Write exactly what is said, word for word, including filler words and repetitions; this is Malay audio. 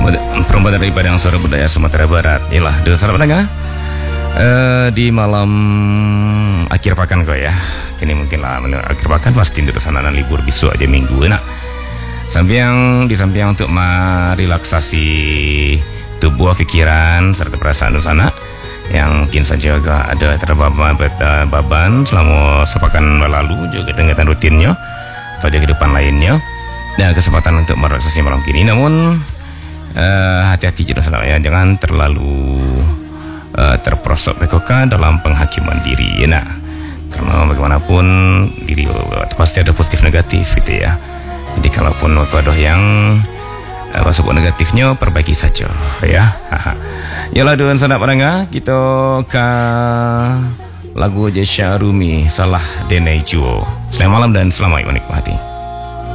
Perempuan dari Padang Suara Budaya Sumatera Barat. Inilah dengan sahabat pendengar uh, di malam akhir pekan kau ya. Kini mungkin lah akhir pekan pasti untuk sana libur besok aja minggu nak. Sambiang di samping untuk merelaksasi tubuh, pikiran serta perasaan di sana yang mungkin saja agak ada terbaban beban selama sepekan berlalu juga kegiatan rutinnya pada kehidupan lainnya. Dan kesempatan untuk merelaksasi malam kini, namun uh, hati-hati juga ya, jangan terlalu uh, terperosok bekokan dalam penghakiman diri ya, nak. Karena bagaimanapun diri uh, pasti ada positif negatif gitu ya. Jadi kalaupun ada yang uh, masuk negatifnya, perbaiki saja ya. Yalah dengan sanak pendengar, kita ke lagu Jesha Rumi Salah Denai Juo. Selamat malam dan selamat menikmati.